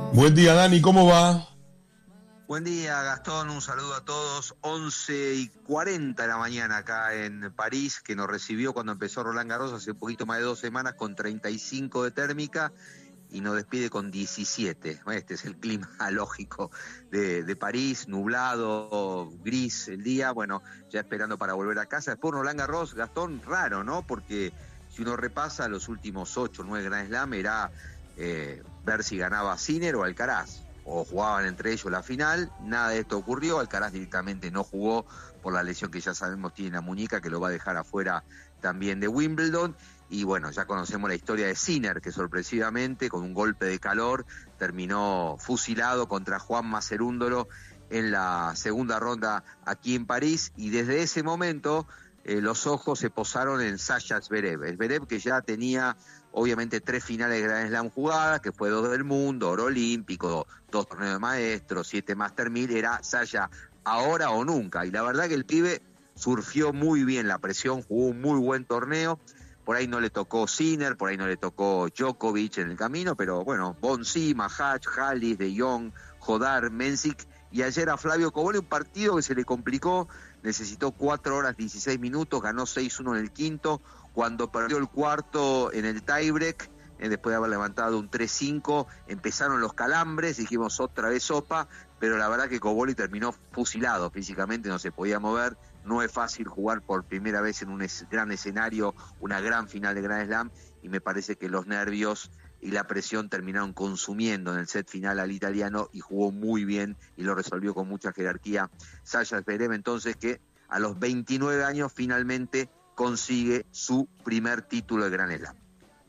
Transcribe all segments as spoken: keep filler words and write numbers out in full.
Buen día, Dani, ¿cómo va? Buen día, Gastón, un saludo a todos. once y cuarenta de la mañana acá en París, que nos recibió cuando empezó Roland Garros hace un poquito más de dos semanas con treinta y cinco de térmica y nos despide con diecisiete. Este es el clima lógico de, de París, nublado, gris el día, bueno, ya esperando para volver a casa. Después Roland Garros, Gastón, raro, ¿no? Porque si uno repasa los últimos ocho o nueve Grand Slam era eh, ver si ganaba Sinner o Alcaraz, o jugaban entre ellos la final. Nada de esto ocurrió. Alcaraz directamente no jugó por la lesión que ya sabemos tiene en la muñeca, que lo va a dejar afuera también de Wimbledon. Y bueno, ya conocemos la historia de Sinner, que sorpresivamente, con un golpe de calor, terminó fusilado contra Juanma Cerúndolo en la segunda ronda aquí en París. Y desde ese momento eh, los ojos se posaron en Sasha Zverev. Zverev, que ya tenía obviamente tres finales de Grand Slam jugadas, que fue dos del mundo, oro olímpico, dos torneos de maestros, siete Master mil, era Sasha ahora o nunca. Y la verdad que el pibe surfió muy bien la presión, jugó un muy buen torneo. Por ahí no le tocó Sinner, por ahí no le tocó Djokovic en el camino, pero bueno, Bonsi, Mahach, Halis, De Jong, Jodar, Mensik, y ayer a Flavio Cobolli, un partido que se le complicó, necesitó cuatro horas dieciséis minutos, ganó seis uno en el quinto. Cuando perdió el cuarto en el tiebreak, eh, después de haber levantado un tres cinco, empezaron los calambres, dijimos otra vez sopa, pero la verdad que Cobolli terminó fusilado físicamente, no se podía mover. No es fácil jugar por primera vez en un es- gran escenario, una gran final de Grand Slam, y me parece que los nervios y la presión terminaron consumiendo en el set final al italiano, y jugó muy bien y lo resolvió con mucha jerarquía Sasha Zverev, entonces, que a los veintinueve años finalmente consigue su primer título de Grand Slam.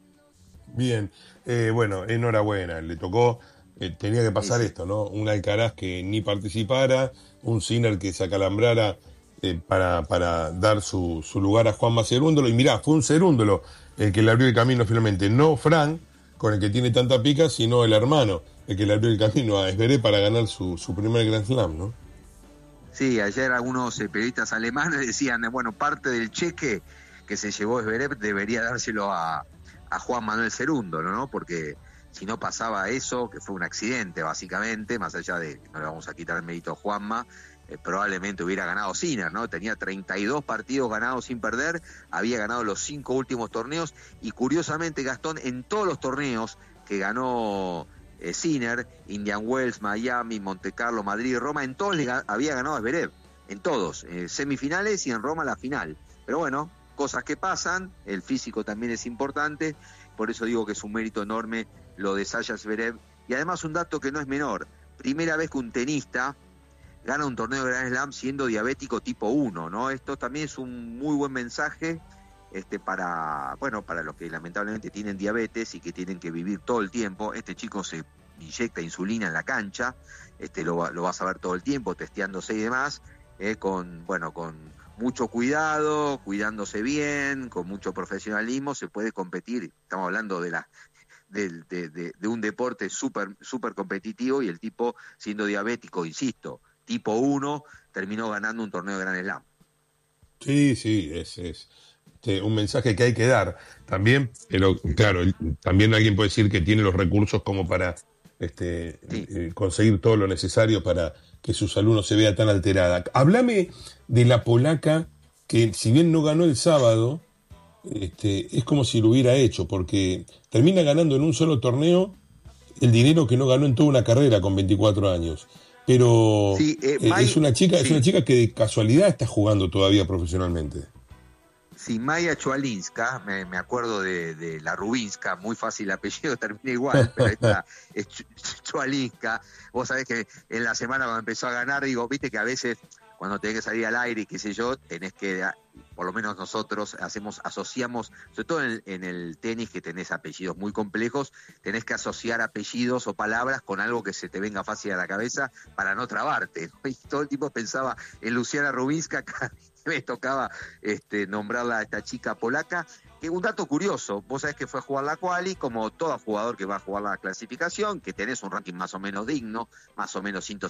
Bien, eh, bueno, enhorabuena, le tocó, eh, tenía que pasar Sí, sí. esto, ¿no? Un Alcaraz que ni participara, un Sinner que se acalambrara eh, para, para dar su, su lugar a Juanma Cerúndolo, y mirá, fue un Cerúndolo el que le abrió el camino finalmente, no Fran, con el que tiene tanta pica, sino el hermano, el que le abrió el camino a Zverev para ganar su, su primer Grand Slam, ¿no? Sí, ayer algunos eh, periodistas alemanes decían, eh, bueno, parte del cheque que se llevó Zverev debería dárselo a, a Juan Manuel Cerúndolo, ¿no? Porque si no pasaba eso, que fue un accidente básicamente, más allá de que no le vamos a quitar el mérito a Juanma, eh, probablemente hubiera ganado Sinner, ¿no? Tenía treinta y dos partidos ganados sin perder, había ganado los cinco últimos torneos, y curiosamente, Gastón, en todos los torneos que ganó eh, Sinner, Indian Wells, Miami, Monte Carlo, Madrid y Roma, en todos le ga- había ganado a Zverev, en todos, eh, semifinales y en Roma la final. Pero bueno, cosas que pasan, el físico también es importante, por eso digo que es un mérito enorme lo de Sasha Zverev. Y además un dato que no es menor, primera vez que un tenista gana un torneo de Grand Slam siendo diabético tipo uno, ¿no? Esto también es un muy buen mensaje este, para, bueno, para los que lamentablemente tienen diabetes y que tienen que vivir todo el tiempo. Este chico se inyecta insulina en la cancha, este, lo, va- lo vas a ver todo el tiempo, testeándose y demás, eh, con, bueno, con mucho cuidado, cuidándose bien, con mucho profesionalismo, se puede competir. Estamos hablando de la del- de, de- de un deporte súper súper competitivo, y el tipo, siendo diabético, insisto, tipo uno, terminó ganando un torneo de Grand Slam. Sí, sí, es, es este, un mensaje que hay que dar también, pero claro, el- también alguien puede decir que tiene los recursos como para este, Sí. eh, conseguir todo lo necesario para que su salud no se vea tan alterada. Háblame de la polaca que, si bien no ganó el sábado, este, es como si lo hubiera hecho, porque termina ganando en un solo torneo el dinero que no ganó en toda una carrera con veinticuatro años. Pero Sí, eh, eh, es May, una chica, es una sí, chica que de casualidad está jugando todavía profesionalmente. sí, Maya Chualinska, me, me acuerdo de, de la Rubinska, muy fácil el apellido, termina igual, pero esta es Chu- Chualinska. Vos sabés que en la semana cuando empezó a ganar, digo, viste que a veces cuando tenés que salir al aire y qué sé yo, tenés que, a- por lo menos nosotros hacemos, asociamos, sobre todo en, en el tenis, que tenés apellidos muy complejos, tenés que asociar apellidos o palabras con algo que se te venga fácil a la cabeza para no trabarte, ¿no? Y todo el tiempo pensaba en Luciana Rubinska, cada vez que me tocaba este, nombrarla a esta chica polaca. Que un dato curioso, vos sabés que fue a jugar la quali, como todo jugador que va a jugar la clasificación, que tenés un ranking más o menos digno, más o menos ciento